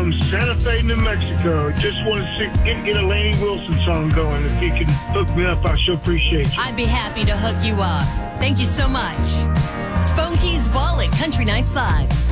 from Santa Fe, New Mexico. Just want to get a Lainey Wilson song going. If you can hook me up, I sure appreciate you. I'd be happy to hook you up. Thank you so much. It's Phone Keys Ball at Country Nights Live.